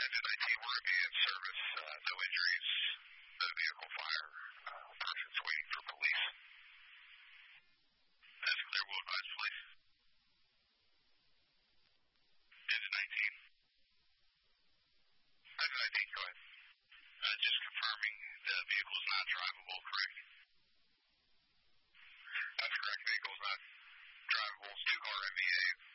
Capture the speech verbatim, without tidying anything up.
Engine nineteen, we're going to be in service. Uh, no injuries. No vehicle fire. Uh, person's waiting for police. That's clear. Will advise police. Engine nineteen. Engine nineteen, go ahead. Uh, just confirming the vehicle is not drivable, correct? That's correct. Vehicle is not drivable. It's two car M V A.